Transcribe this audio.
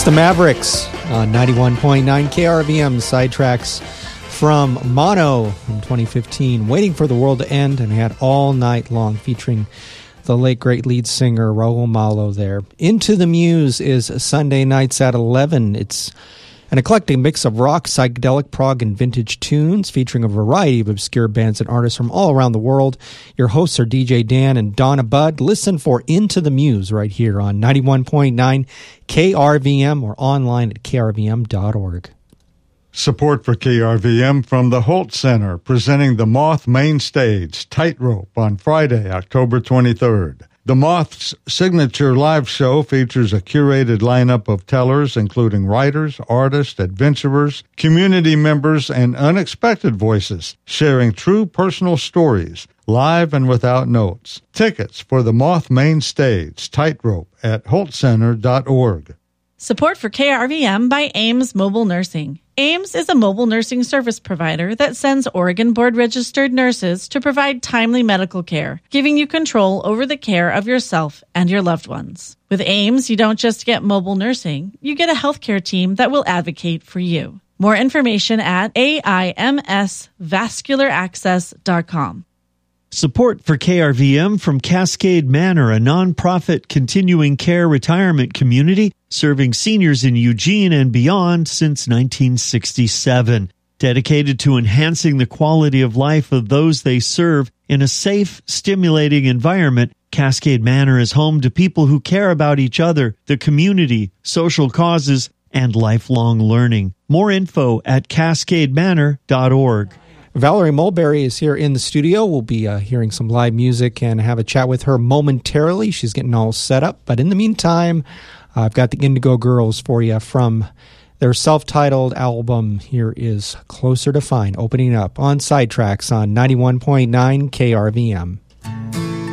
The Mavericks on 91.9 KRVM, sidetracks from Mono in 2015, Waiting for the World to End, and we had All Night Long featuring the late great lead singer Raul Malo there. Into the Muse is Sunday nights at 11. It's an eclectic mix of rock, psychedelic, prog, and vintage tunes featuring a variety of obscure bands and artists from all around the world. Your hosts are DJ Dan and Donna Budd. Listen for Into the Muse right here on 91.9 KRVM or online at krvm.org. Support for KRVM from the Holt Center, presenting the Moth Main Stage, Tightrope, on Friday, October 23rd. The Moth's signature live show features a curated lineup of tellers, including writers, artists, adventurers, community members, and unexpected voices, sharing true personal stories, live and without notes. Tickets for the Moth Main Stage, Tightrope, at holtcenter.org. Support for KRVM by Ames Mobile Nursing. Ames is a mobile nursing service provider that sends Oregon Board-registered nurses to provide timely medical care, giving you control over the care of yourself and your loved ones. With Ames, you don't just get mobile nursing, you get a healthcare team that will advocate for you. More information at aimsvascularaccess.com. Support for KRVM from Cascade Manor, a nonprofit continuing care retirement community serving seniors in Eugene and beyond since 1967. Dedicated to enhancing the quality of life of those they serve in a safe, stimulating environment, Cascade Manor is home to people who care about each other, the community, social causes, and lifelong learning. More info at cascademanor.org. Valerie Mulberry is here in the studio. We'll be hearing some live music and have a chat with her momentarily. She's getting all set up. But in the meantime, I've got the Indigo Girls for you from their self-titled album. Here is Closer to Fine, opening up on Sidetracks on 91.9 KRVM.